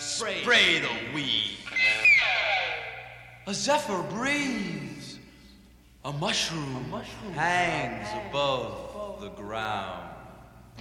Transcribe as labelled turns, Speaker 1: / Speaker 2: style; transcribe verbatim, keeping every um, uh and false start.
Speaker 1: Spray the weed.
Speaker 2: A zephyr breathes. A mushroom,
Speaker 1: A mushroom hangs above the ground.